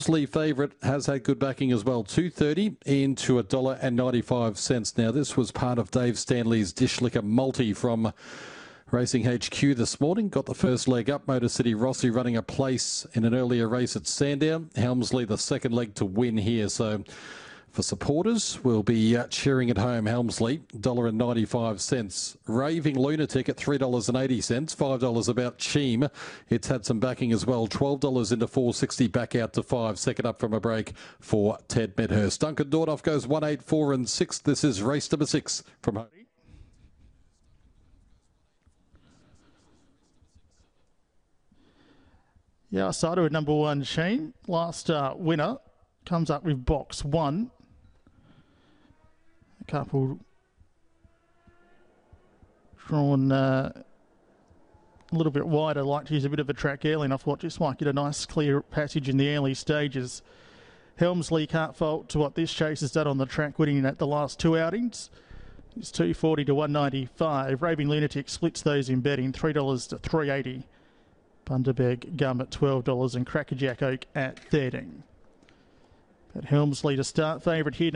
Helmsley favourite has had good backing as well. $2.30 into $1.95. Now, this was part of Dave Stanley's Dish Liquor Multi from Racing HQ this morning. Got the first leg up. Motor City Rossi running a place in an earlier race at Sandown. Helmsley the second leg to win here. So for supporters, we'll be cheering at home. Helmsley, $1.95. Raving Lunatic at $3.80. $5 about Cheam. It's had some backing as well. $12 into $4.60, back out to $5. Second up from a break for Ted Medhurst. Duncan Dornoff goes 1, 8, 4 and 6. This is race number 6 from home. Yeah, I started with number 1, Sheen. Last winner comes up with box 1. A couple drawn a little bit wider. Like to use a bit of a track early, and I thought just might get a nice clear passage in the early stages. Helmsley can't fault to what this chase has done on the track, winning at the last 2 outings. It's $2.40 to $1.95. Raving Lunatic splits those in betting, $3 to $3.80. Bundaberg Gum at $12 and Crackerjack Oak at $13. But Helmsley to start, favourite here.